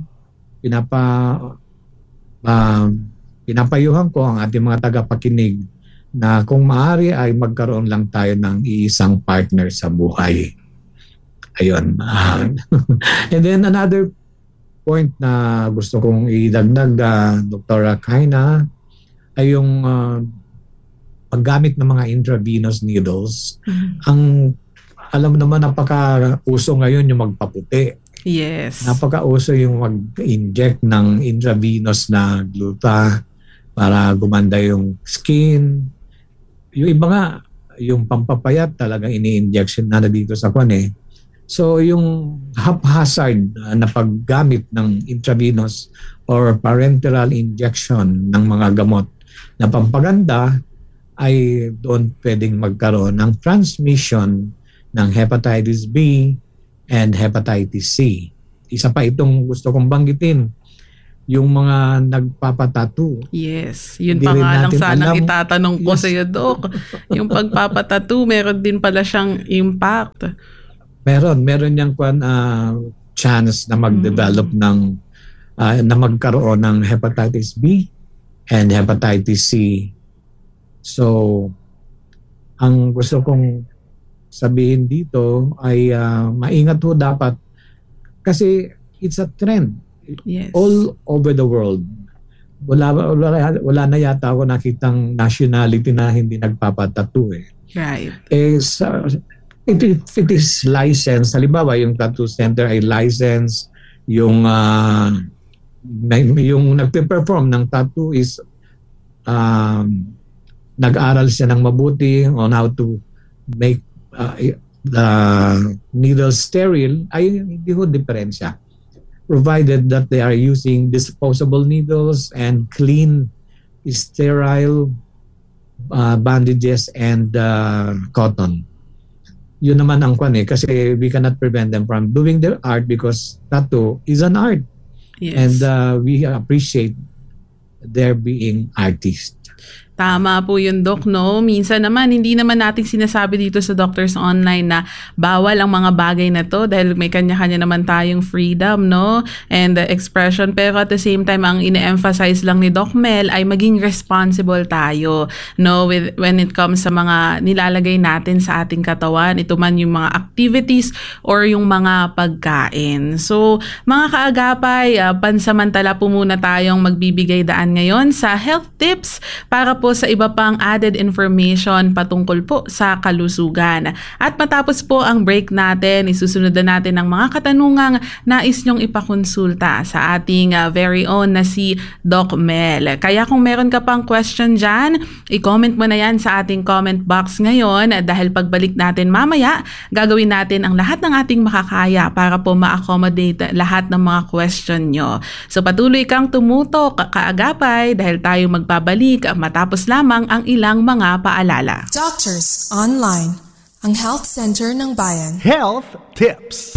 pinapayuhan ko ang ating mga tagapakinig na kung maaari ay magkaroon lang tayo ng iisang partner sa buhay. Ayun. And then another point na gusto kong idagdag, Dr. Kaina, ay yung paggamit ng mga intravenous needles. Ang alam naman napaka-uso ngayon yung magpaputi. Yes. Napaka-uso yung mag-inject ng intravenous na gluta para gumanda yung skin. Yung iba nga, yung pampapayat talagang ini-injection na dito sa kwan eh. So yung haphazard na paggamit ng intravenous or parenteral injection ng mga gamot na pampaganda ay doon pwedeng magkaroon ng transmission ng hepatitis B and hepatitis C. Isa pa itong gusto kong banggitin, yung mga nagpapatattoo. Yes, yun pa nga lang sanang itatanong ko sa iyo, Doc. Yung pagpapatattoo, meron din pala siyang impact. Meron yang chance na mag-develop ng na magkaroon ng hepatitis B and hepatitis C. So, ang gusto kong sabihin dito ay maingat ho dapat kasi it's a trend. Yes. All over the world. Wala na yata ako nakitang nationality na hindi nagpapatattoo eh. Right. If it is licensed, halimbawa yung tattoo center ay licensed, yung nagpe-perform ng tattoo is nag-aral siya ng mabuti on how to make the needle sterile, ay hindi ho diferensya. Provided that they are using disposable needles and clean, sterile bandages and cotton. Yun naman ang kwan eh, kasi we cannot prevent them from doing their art because tattoo is an art. Yes. And we appreciate their being artists. Tama po yun, Doc, no? Minsan naman, hindi naman natin sinasabi dito sa Doctors Online na bawal ang mga bagay na to dahil may kanya-kanya naman tayong freedom, no? And expression. Pero at the same time, ang ine-emphasize lang ni Doc Mel ay maging responsible tayo, no? When it comes sa mga nilalagay natin sa ating katawan, ito man yung mga activities or yung mga pagkain. So, mga kaagapay, pansamantala po muna tayong magbibigay daan ngayon sa health tips para po sa iba pang added information patungkol po sa kalusugan. At matapos po ang break natin, isusunod na natin ang mga katanungang nais nyong ipakonsulta sa ating very own na si Doc Mel. Kaya kung meron ka pang question dyan, i-comment mo na yan sa ating comment box ngayon dahil pagbalik natin mamaya, gagawin natin ang lahat ng ating makakaya para po ma-accommodate lahat ng mga question nyo. So patuloy kang tumutok, kaagapay, dahil tayo magbabalik matapos lamang ang ilang mga paalala. Doctors Online, ang health center ng bayan. Health Tips.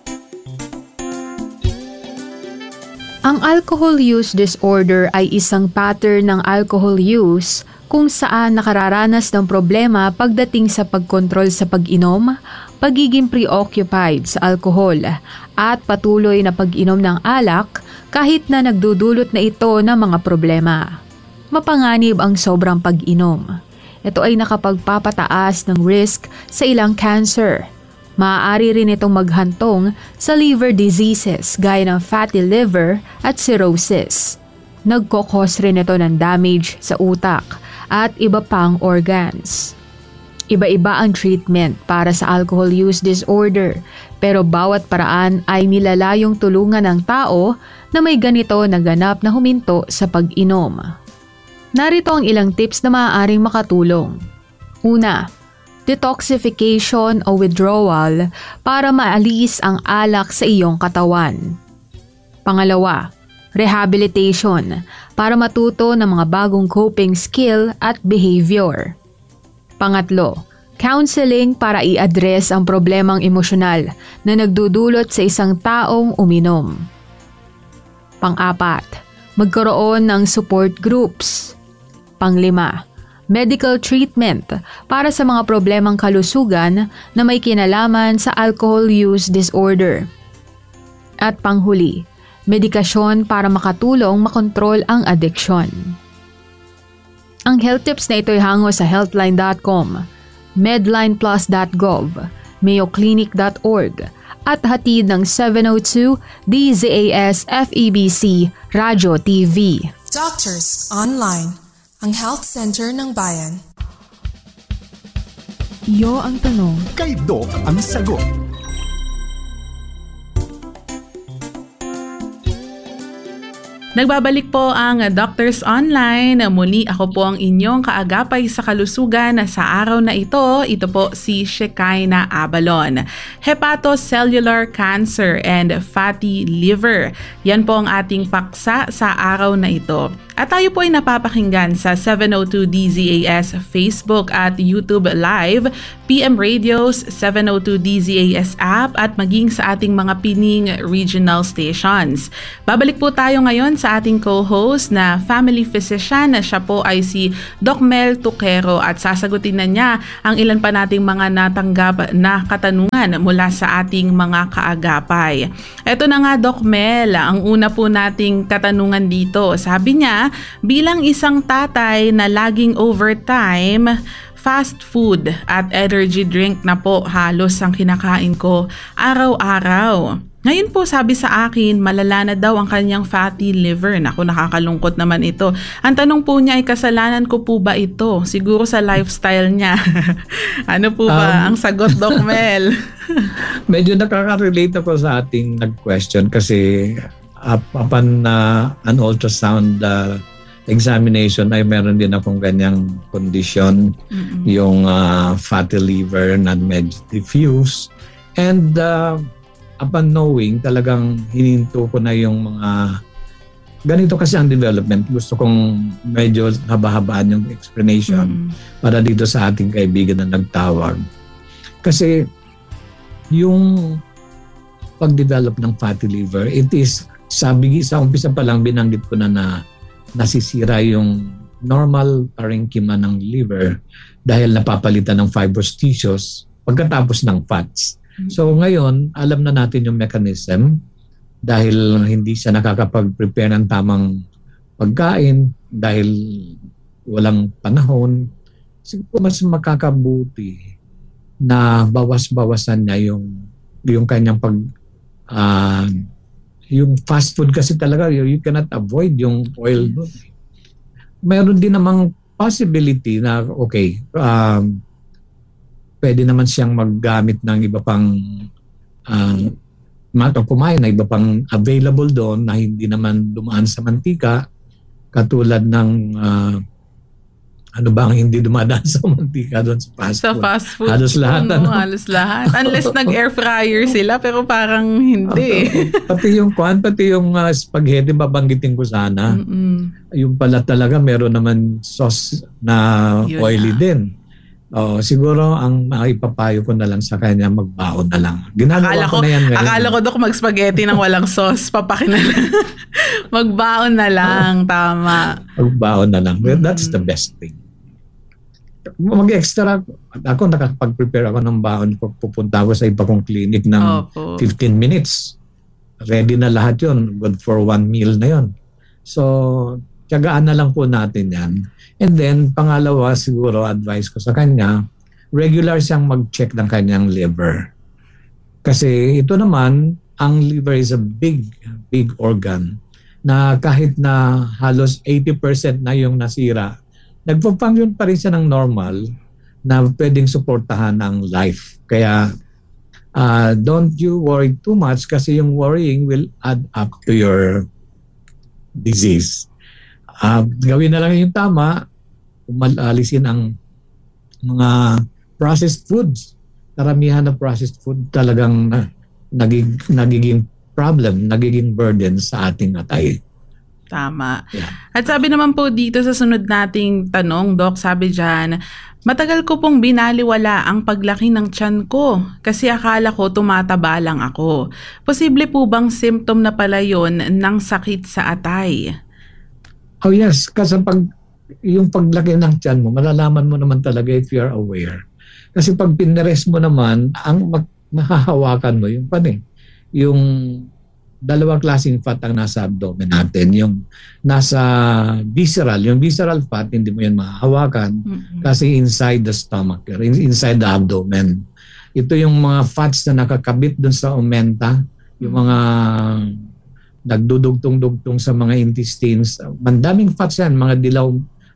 Ang alcohol use disorder ay isang pattern ng alcohol use kung saan nakararanas ng problema pagdating sa pagkontrol sa pag-inom, pagiging preoccupied sa alcohol, at patuloy na pag-inom ng alak kahit na nagdudulot na ito ng mga problema. Mapanganib ang sobrang pag-inom. Ito ay nakapagpapataas ng risk sa ilang cancer. Maaari rin itong maghantong sa liver diseases gaya ng fatty liver at cirrhosis. Nagkokos rin ito ng damage sa utak at iba pang organs. Iba-iba ang treatment para sa alcohol use disorder, pero bawat paraan ay nilalayong tulungan ng tao na may ganito na ganap na huminto sa pag-inom. Narito ang ilang tips na maaaring makatulong. Una, detoxification o withdrawal para maalis ang alak sa iyong katawan. Pangalawa, rehabilitation para matuto ng mga bagong coping skill at behavior. Pangatlo, counseling para i-address ang problemang emosyonal na nagdudulot sa isang taong uminom. Pang-apat, magkaroon ng support groups. Panglima, medical treatment para sa mga problemang kalusugan na may kinalaman sa alcohol use disorder. At panghuli, medikasyon para makatulong makontrol ang addiction. Ang health tips na ito ay hango sa healthline.com, medlineplus.gov, mayoclinic.org at hatid ng 702 DZAS FEBC Radio TV. Doctors Online, ang health center ng bayan. Iyo ang tanong. Kay Doc ang sagot. Nagbabalik po ang Doctors Online. Muli ako po ang inyong kaagapay sa kalusugan sa araw na ito. Ito po si Shekinah Abalon. Hepatocellular cancer and fatty liver. Yan po ang ating paksa sa araw na ito. At tayo po ay napapakinggan sa 702 DZAS Facebook at YouTube Live, PM Radios, 702 DZAS app at maging sa ating mga pining regional stations. Babalik po tayo ngayon sa ating co-host na family physician. Siya po ay si Doc Mel Tuquero at sasagutin na niya ang ilan pa nating mga natanggap na katanungan mula sa ating mga kaagapay. Ito na nga Doc Mel, ang una po nating katanungan dito. Sabi niya, bilang isang tatay na laging overtime, fast food at energy drink na po halos ang kinakain ko araw-araw. Ngayon po sabi sa akin, malala na daw ang kanyang fatty liver. Naku, nakakalungkot naman ito. Ang tanong po niya ay kasalanan ko po ba ito? Siguro sa lifestyle niya. Ano po ba ang sagot, Doc Mel? Medyo nakaka-relate ako sa ating nag-question kasi upon an ultrasound examination ay meron din akong ganyang condition, yung fatty liver na medyo diffuse. And upon knowing, talagang hininto ko na yung mga ganito kasi ang development. Gusto kong medyo haba-habaan yung explanation para dito sa ating kaibigan na nagtawag. Kasi yung pag-develop ng fatty liver, it is, sabi sa umpisa pa lang binanggit ko na nasisira yung normal parenchyma ng liver dahil napapalitan ng fibrous tissues pagkatapos ng fats. So ngayon, alam na natin yung mechanism dahil hindi siya nakakapag-prepare ng tamang pagkain dahil walang panahon. Siguro mas makakabuti na bawas-bawasan niya yung kanyang yung fast food kasi talaga, you cannot avoid yung oil doon. Meron din namang possibility na pwede naman siyang maggamit ng iba pang kumain na iba pang available doon na hindi naman dumaan sa mantika katulad ng ano ba ang hindi dumadaan sa mantika doon sa fast food? Sa fast food. Halos lahat. Halos lahat. Unless nag-air fryer sila pero parang hindi. Pati yung spaghetti babanggitin ko sana. Yung pala talaga meron naman sauce na oily din. Siguro ang maipapayo ko na lang sa kanya magbaon na lang. Ginagawa ko na yan ngayon. Akala ko Dok mag-spaghetti ng walang sauce. Papakin na lang. Magbaon na lang. Tama. Magbaon na lang. Well, that's the best thing. Mag-extra. Ako nakapag-prepare ako ng baon. Pupunta ako sa iba kong clinic ng 15 minutes. Ready na lahat yun. Good for one meal na yun. So, tiyagaan na lang po natin yan. And then, pangalawa siguro, advice ko sa kanya, regular siyang mag-check ng kanyang liver. Kasi ito naman, ang liver is a big organ na kahit na halos 80% na yung nasira, nagpo-function pa rin siya ng normal na pwedeng suportahan ang life. Kaya, don't you worry too much kasi yung worrying will add up to your disease. Gawin na lang yung tama, umalisin ang mga processed foods. Karamihan na processed food talagang nagiging problem, nagiging burden sa ating atay. Tama. Yeah. At sabi naman po dito sa sunod nating tanong, Doc, sabi dyan, matagal ko pong binaliwala ang paglaki ng tiyan ko kasi akala ko tumataba lang ako. Posible po bang symptom na pala yun ng sakit sa atay? Oh yes, kasi yung paglaki ng tiyan mo, malalaman mo naman talaga if you're aware. Kasi pag pinrest mo naman, ang mahahawakan mo yung yung dalawang klaseng fat ang nasa abdomen natin. Yung nasa visceral, yung visceral fat, hindi mo yan mahahawakan kasi inside the stomach, inside the abdomen. Ito yung mga fats na nakakabit dun sa omenta, yung mga nagdudugtong-dugtong sa mga intestines. Mandaming fats yan, mga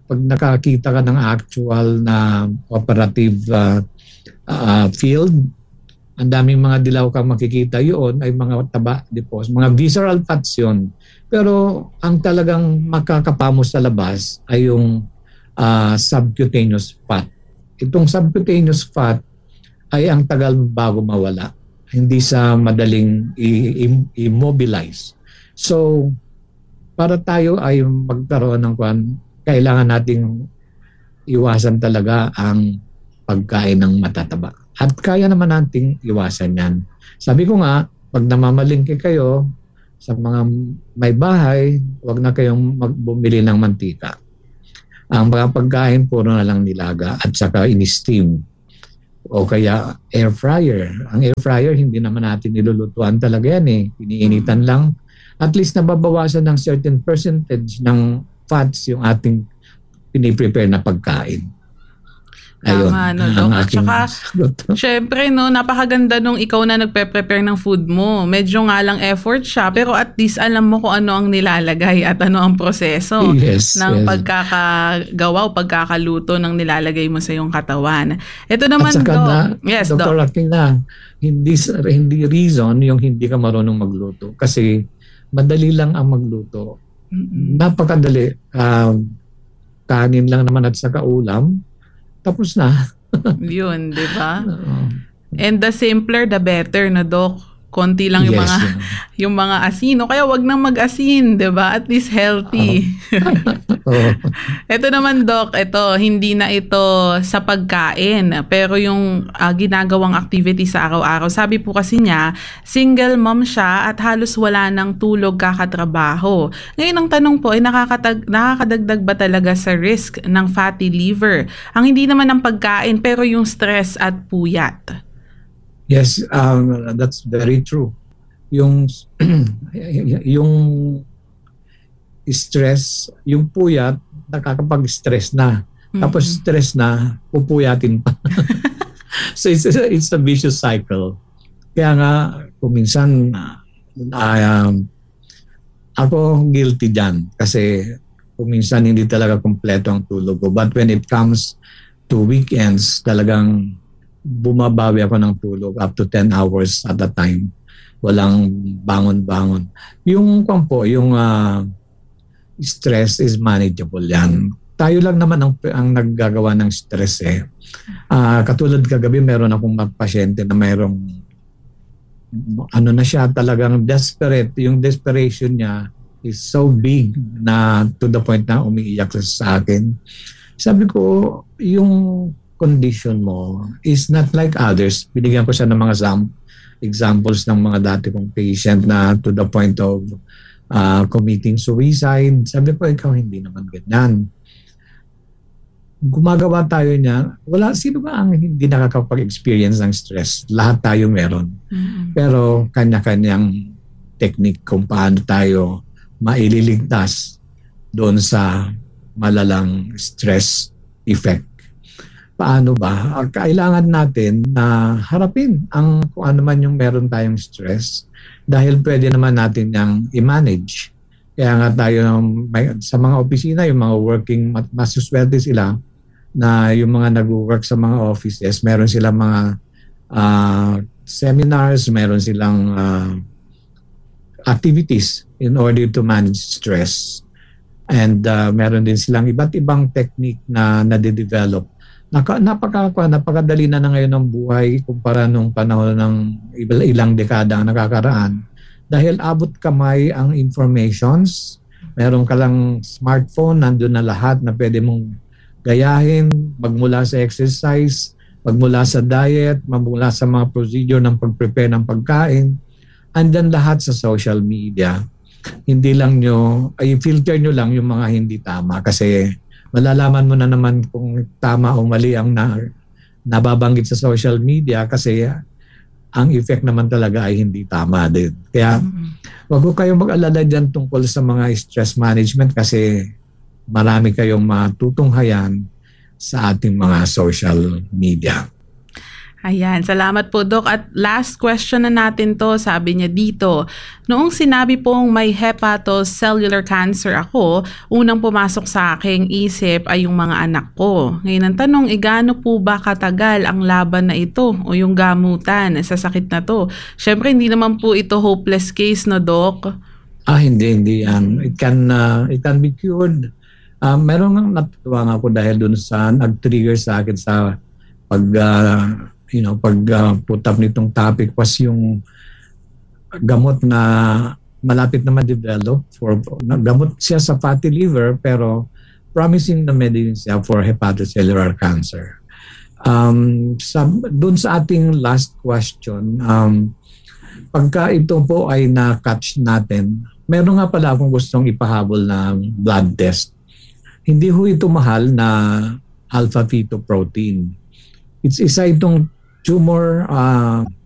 pag nakakita ka ng actual na operative field, ang daming mga dilaw kang makikita, yun ay mga taba deposit, mga visceral fats yun. Pero ang talagang makakapamos sa labas ay yung subcutaneous fat. Itong subcutaneous fat ay ang tagal bago mawala. Hindi sa madaling immobilize. So, para tayo ay magkaroon ng kailangan nating iwasan talaga ang pagkain ng matataba. At kaya naman nating iwasan yan. Sabi ko nga, pag namamalingki kayo sa mga may bahay, huwag na kayong bumili ng mantika. Ang mga pagkain puro na lang nilaga at saka in-steam. O kaya air fryer. Ang air fryer, hindi naman natin nilulutuan talaga yan eh. Iniinitan lang. At least nababawasan ng certain percentage ng fats yung ating piniprepare na pagkain. Ayun, tama, no, Doc. At saka, syempre, no, napakaganda nung ikaw na nagpe-prepare ng food mo. Medyo nga lang effort siya, pero at least alam mo kung ano ang nilalagay at ano ang proseso ng pagkakagawa o pagkakaluto ng nilalagay mo sa iyong katawan. Ito naman, at saka Doc. Yes, Dr. Raking na, hindi reason yung hindi ka marunong magluto. Kasi madali lang ang magluto. Napakadali. Kanin lang naman at saka ulam. Tapos na. Yun, di ba? And the simpler, the better na, Doc. Konti lang yung yung mga asin. O kaya wag nang mag-asin, di ba? At least healthy. Ito naman, Doc, hindi na ito sa pagkain. Pero yung ginagawang activity sa araw-araw. Sabi po kasi niya, single mom siya at halos wala ng tulog kakatrabaho. Ngayon ang tanong po ay nakakadagdag ba talaga sa risk ng fatty liver? Ang hindi naman ng pagkain pero yung stress at puyat. Yes, that's very true. Yung stress, yung puyat, nakakapag-stress na. Tapos stress na, pupuyatin pa. So it's a vicious cycle. Kaya nga, kung minsan, ako guilty dyan. Kasi kung minsan hindi talaga kompleto ang tulog ko. But when it comes to weekends, talagang bumabawi ako ng tulog up to 10 hours at a time. Walang bangon-bangon. Yung stress is manageable yan. Tayo lang naman ang naggagawa ng stress eh. Katulad kagabi, meron akong pasyente na mayroong na siya talagang desperate. Yung desperation niya is so big na to the point na umiiyak sa akin. Sabi ko, yung condition mo is not like others. Binigyan ko siya ng mga examples ng mga dati kong patient na to the point of committing suicide. Sabi ko, ikaw hindi naman ganyan. Gumagawa tayo niya. Sino ba ang hindi nakakapag-experience ng stress? Lahat tayo meron. Pero kanya-kanyang technique kung paano tayo maililigtas doon sa malalang stress effect. Paano ba? Kailangan natin na harapin kung ano man yung meron tayong stress dahil pwede naman natin yung i-manage. Kaya nga tayo sa mga opisina, yung mga working, masuswerte sila na yung mga nag-work sa mga offices, meron silang mga seminars, meron silang activities in order to manage stress. And meron din silang iba't ibang technique na nade-develop. Napakadali na ngayon ng buhay kumpara nung panahon ng ilang dekada ang nakakaraan. Dahil abot kamay ang informations, meron ka lang smartphone, nandun na lahat na pwede mong gayahin, magmula sa exercise, magmula sa diet, magmula sa mga procedure ng pag-prepare ng pagkain, andyan lahat sa social media. Hindi lang filter nyo lang yung mga hindi tama kasi malalaman mo na naman kung tama o mali ang nababanggit sa social media kasi ang effect naman talaga ay hindi tama din. Kaya wag ko kayong mag-alala dyan tungkol sa mga stress management kasi marami kayong matutunghayan sa ating mga social media. Ayan, salamat po Doc. At last question na natin to, sabi niya dito, noong sinabi pong may hepatocellular cancer ako, unang pumasok sa aking isip ay yung mga anak ko. Ngayon ang tanong, gaano po ba katagal ang laban na ito o yung gamutan sa sakit na to? Syempre hindi naman po ito hopeless case, no Doc? Hindi yan. It can be cured. Meron nga natutuwa nga ako dahil dun sa nag-trigger sa akin sa pag-put up nitong topic was yung gamot na malapit na ma-develop gamot siya sa fatty liver pero promising na medicine siya for hepatocellular cancer. Doon sa ating last question, pagka ito po ay na-catch natin, meron nga pala akong gustong ipahabol na blood test. Hindi ho ito mahal na alpha-fetoprotein. It's isa itong tumor